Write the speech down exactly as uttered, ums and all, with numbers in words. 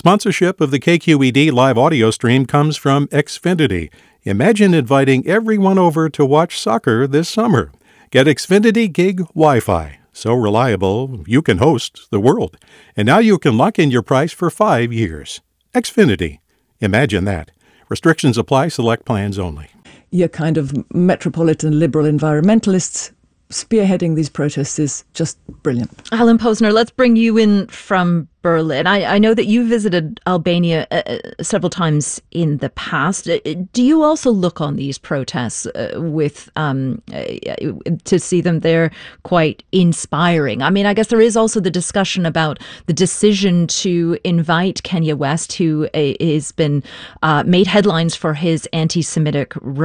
Sponsorship of the K Q E D live audio stream comes from Xfinity. Imagine inviting everyone over to watch soccer this summer. Get Xfinity Gig Wi-Fi. So reliable, you can host the world. And now you can lock in your price for five years. Xfinity. Imagine that. Restrictions apply. Select plans only. Your kind of metropolitan liberal environmentalists spearheading these protests is just brilliant. Alan Posner, let's bring you in from Berlin. I, I know that you visited Albania uh, several times in the past. Uh, do you also look on these protests uh, with um, uh, to see them there quite inspiring? I mean, I guess there is also the discussion about the decision to invite Kanye West, who uh, has been uh, made headlines for his anti-Semitic